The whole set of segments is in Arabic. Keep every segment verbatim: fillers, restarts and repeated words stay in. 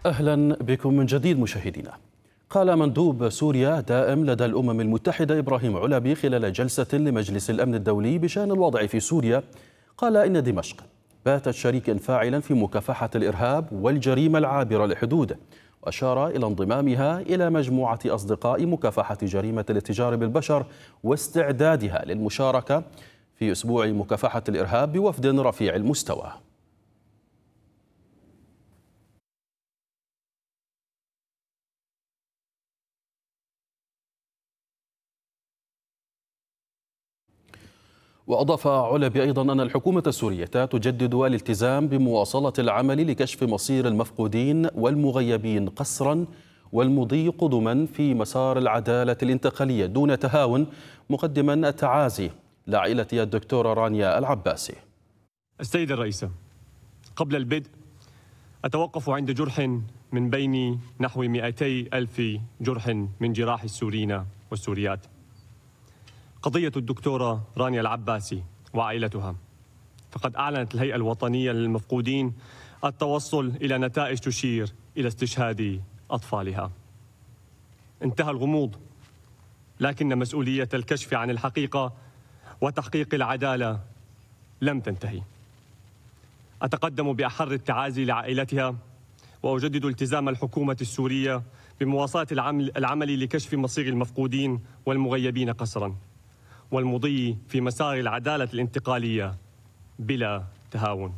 أهلا بكم من جديد مشاهدينا. قال مندوب سوريا دائم لدى الأمم المتحدة إبراهيم علبي خلال جلسة لمجلس الأمن الدولي بشأن الوضع في سوريا، قال إن دمشق باتت شريكا فاعلا في مكافحة الإرهاب والجريمة العابرة للحدود، وأشار إلى انضمامها إلى مجموعة أصدقاء مكافحة جريمة الاتجار بالبشر واستعدادها للمشاركة في أسبوع مكافحة الإرهاب بوفد رفيع المستوى. وأضاف علبي أيضا أن الحكومة السورية تجدد الالتزام بمواصلة العمل لكشف مصير المفقودين والمغيبين قسرا والمضي قدما في مسار العدالة الانتقالية دون تهاون، مقدما التعازي لعائلة الدكتورة رانيا العباسي. السيدة الرئيسة، قبل البدء أتوقف عند جرح من بين نحو مئتي ألف جرح من جراح السوريين والسوريات. قضية الدكتورة رانيا العباسي وعائلتها، فقد أعلنت الهيئة الوطنية للمفقودين التوصل إلى نتائج تشير إلى استشهاد أطفالها. انتهى الغموض، لكن مسؤولية الكشف عن الحقيقة وتحقيق العدالة لم تنتهي. أتقدم بأحر التعازي لعائلتها، وأجدد التزام الحكومة السورية بمواصلة العمل لكشف مصير المفقودين والمغيبين قسرا والمضي في مسار العدالة الانتقالية بلا تهاون.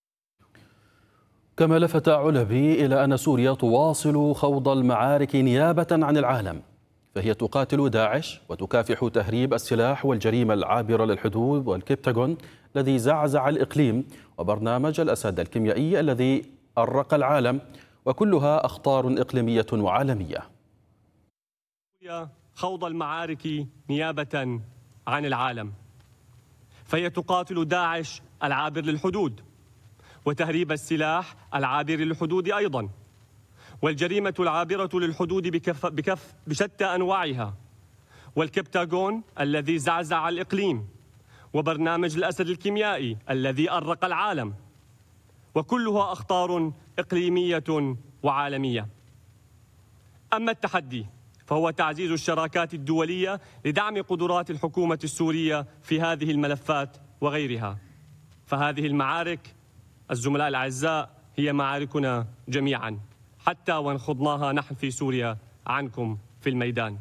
كما لفت علبي إلى أن سوريا تواصل خوض المعارك نيابة عن العالم، فهي تقاتل داعش وتكافح تهريب السلاح والجريمة العابرة للحدود والكبتاغون الذي زعزع الإقليم وبرنامج الأسد الكيميائي الذي أرق العالم، وكلها أخطار إقليمية وعالمية. سوريا خوض المعارك نيابة عن العالم، فهي تقاتل داعش العابر للحدود وتهريب السلاح العابر للحدود أيضا، والجريمة العابرة للحدود بكف بكف بشتى أنواعها، والكبتاغون الذي زعزع الإقليم، وبرنامج الأسد الكيميائي الذي أرق العالم، وكلها أخطار إقليمية وعالمية. أما التحدي فهو تعزيز الشراكات الدولية لدعم قدرات الحكومة السورية في هذه الملفات وغيرها، فهذه المعارك الزملاء الأعزاء هي معاركنا جميعا، حتى وإن خضناها نحن في سوريا عنكم في الميدان.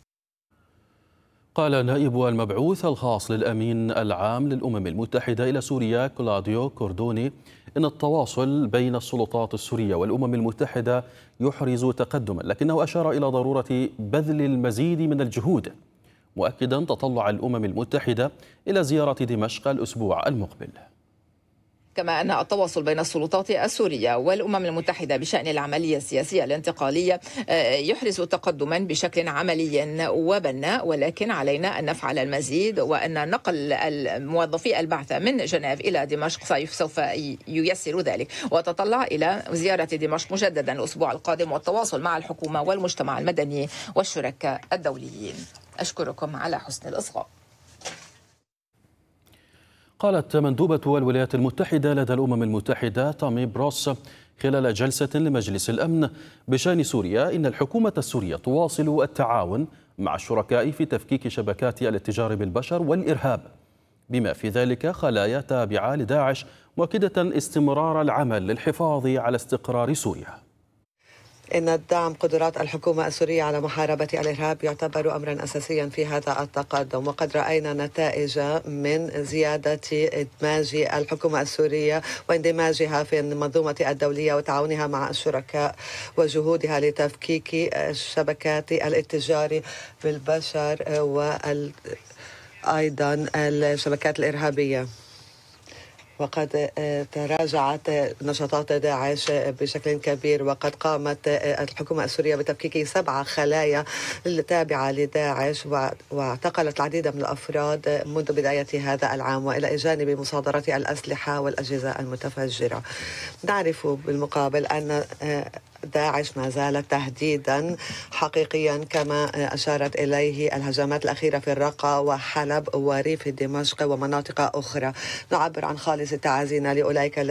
قال نائب المبعوث الخاص للأمين العام للأمم المتحدة إلى سوريا كلاديو كوردوني إن التواصل بين السلطات السورية والأمم المتحدة يحرز تقدما، لكنه أشار إلى ضرورة بذل المزيد من الجهود، مؤكدا تطلع الأمم المتحدة إلى زيارة دمشق الأسبوع المقبل. كما أن التواصل بين السلطات السورية والأمم المتحدة بشأن العملية السياسية الانتقالية يحرز تقدما بشكل عملي وبناء، ولكن علينا أن نفعل المزيد، وأن نقل الموظفي البعث من جنيف إلى دمشق سوف ييسر ذلك. وتطلع إلى زيارة دمشق مجددا الأسبوع القادم والتواصل مع الحكومة والمجتمع المدني والشركاء الدوليين. أشكركم على حسن الإصغاء. قالت مندوبة الولايات المتحدة لدى الأمم المتحدة تامي بروس خلال جلسة لمجلس الأمن بشأن سوريا إن الحكومة السورية تواصل التعاون مع الشركاء في تفكيك شبكات الاتجار بالبشر والإرهاب، بما في ذلك خلايا تابعة لداعش، مؤكدة استمرار العمل للحفاظ على استقرار سوريا. إن دعم قدرات الحكومة السورية على محاربة الإرهاب يعتبر أمرا أساسيا في هذا التقدم، وقد رأينا نتائج من زيادة إدماج الحكومة السورية واندماجها في المنظومة الدولية وتعاونها مع الشركاء وجهودها لتفكيك شبكات الاتجار بالبشر وأيضا الشبكات الإرهابية. وقد تراجعت نشاطات داعش بشكل كبير، وقد قامت الحكومة السورية بتفكيك سبع خلايا تابعة لداعش، واعتقلت العديد من الأفراد منذ بداية هذا العام، وإلى جانب مصادرة الأسلحة والأجهزة المتفجرة. نعرف بالمقابل أن داعش ما زالت تهديدا حقيقيا، كما أشارت إليه الهجمات الأخيرة في الرقة وحلب وريف دمشق ومناطق أخرى. نعبر عن خالص تعازينا لأولئك